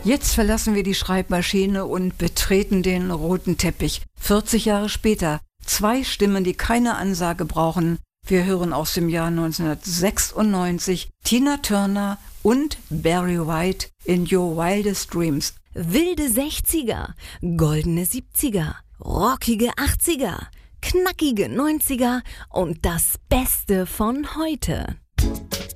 Jetzt verlassen wir die Schreibmaschine und betreten den roten Teppich. 40 Jahre später, 2 Stimmen, die keine Ansage brauchen. Wir hören aus dem Jahr 1996 Tina Turner und Barry White in Your Wildest Dreams. Wilde 60er, goldene 70er, rockige 80er, knackige 90er und das Beste von heute.